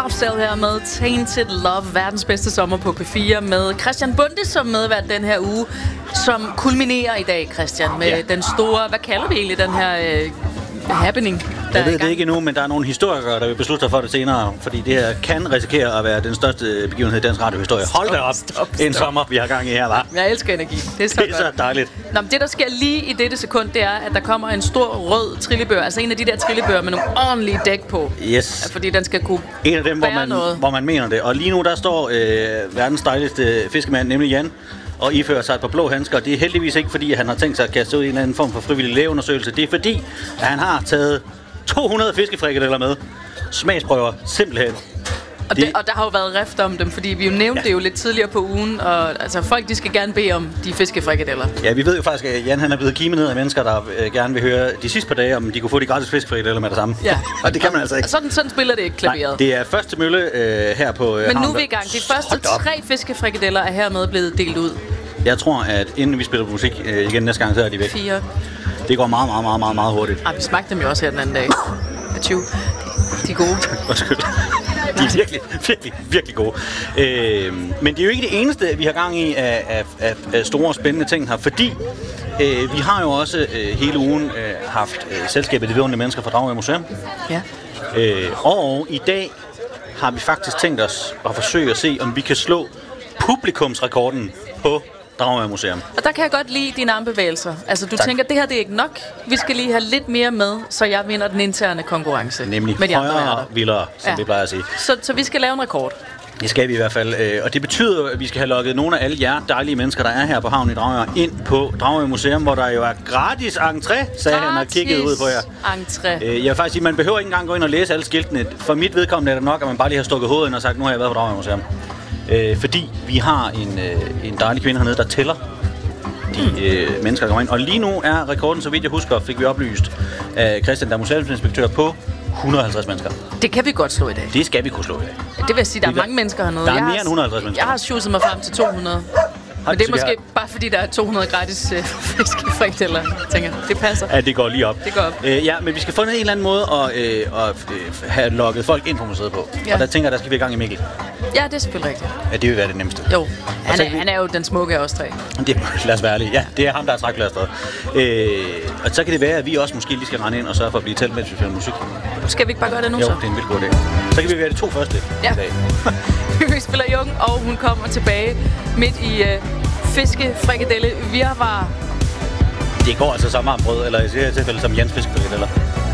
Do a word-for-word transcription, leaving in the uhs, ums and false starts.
Softcell her med Tainted Love, verdens bedste sommer på P fire, med Christian Bonde som medvært den her uge, som kulminerer i dag, Christian, med ja. den store, hvad kalder vi egentlig den her øh, happening? Jeg ved det ikke endnu, men der er nogle historikere, der vil beslutte sig for det senere, fordi det her kan risikere at være den største begivenhed i dansk radiohistorie. Hold da op, stop, stop. En sommer, vi har gang i her, hva'? Jeg elsker energi. Det er så, det er så dejligt. Nå, men det, der sker lige i dette sekund, det er, at der kommer en stor rød trillebør, altså en af de der trillebøger med nogle ordentlige dæk på. Yes. Fordi den skal kunne En af dem, hvor man, hvor man mener det. Og lige nu, der står øh, verdens dejligste fiskemand, nemlig Jan, og ifører sig et par blå handsker. Det er heldigvis ikke, fordi han har tænkt sig at kaste ud i en eller anden form for frivillig lægeundersøgelse. Det er fordi, at han har taget to hundrede fiskefrikadeller med. Smagsprøver, simpelthen. Og, det, og der har jo været rift om dem, fordi vi jo nævnte ja. det jo lidt tidligere på ugen, og altså folk, de skal gerne bede om de fiskefrikadeller. Ja, vi ved jo faktisk, at Jan han er blevet kimet ned af mennesker, der øh, gerne vil høre de sidste par dage, om de kunne få de gratis fiskefrikadeller med det samme. Ja. og det kan man altså ikke. Sådan, sådan spiller det ikke klaveret. Nej, det er første mølle øh, her på øh, Men nu er vi i gang. De første tre fiskefrikadeller er hermed blevet delt ud. Jeg tror, at inden vi spiller musik øh, igen næste gang, så er de væk. Fire. Det går meget, meget, meget, meget, meget hurtigt. Ej, vi smagte dem jo også her den anden dag. tyve. De er gode. Undskyld. De er virkelig, virkelig, virkelig gode. Øh, men det er jo ikke det eneste, vi har gang i af, af, af, af store og spændende ting her, fordi øh, vi har jo også øh, hele ugen øh, haft øh, selskabet De Vidunderlige Mennesker fra Dragør Museum. Ja. Øh, og i dag har vi faktisk tænkt os at forsøge at se, om vi kan slå publikumsrekorden på Dragør Museum. Og der kan jeg godt lide dine armbevægelser. Altså, du tak. tænker, det her det er ikke nok. Vi skal lige have lidt mere med, så jeg vinder den interne konkurrence. Nemlig med de højere og vildere, som ja. vi plejer at sige. Så, så vi skal lave en rekord. Det skal vi i hvert fald. Og det betyder, at vi skal have lukket nogle af alle jer dejlige mennesker, der er her på havnen i Dragør, ind på Dragør Museum, hvor der jo er gratis entré, sagde han og kiggede ud på jer. Entré. Jeg vil faktisk sige, man behøver ikke engang gå ind og læse alle skiltene. For mit vedkommende er det nok, at man bare lige har stukket hovedet ind og sagt, nu har jeg været på Dragør Museum. Øh, fordi vi har en, øh, en dejlig kvinde hernede, der tæller de øh, mennesker, der kommer ind. Og lige nu er rekorden, så vidt jeg husker, fik vi oplyst af Christian, der er museumsinspektør, på et hundrede og halvtreds mennesker. Det kan vi godt slå i dag. Det skal vi kunne slå i dag. Det vil jeg sige, der er mange mennesker hernede. Der er mere end et hundrede og halvtreds mennesker. Jeg har sjusset mig frem til to hundrede. Men det er måske bare fordi, der er to hundrede gratis øh, fiskefrikadeller. Jeg tænker, det passer. Ja, det går lige op. Det går op. Øh, ja, men vi skal finde en eller anden måde at, øh, at øh, have lukket folk ind på museet på. Ja. Og der tænker jeg, der skal vi i gang i Mikkel. Ja, det er selvfølgelig rigtigt. Ja, det vil være det nemmeste. Jo, han er, vi... han er jo den smukke af os tre. Det, lad os være ærlige. Ja, det er ham, der er trækplasteret. Øh, og så kan det være, at vi også måske lige skal rende ind og sørge for at blive talt, mens vi finder musik. Skal vi ikke bare gøre det nu, jo, så? Jo, det er en vildt god idé. Så kan vi være de to første ja. i dag. Vi spiller Jung, og hun kommer tilbage midt i øh, fiskefrikadelle virvar. Det går altså som armbrød, eller i det her tilfælde som Jans fiskefrikadeller.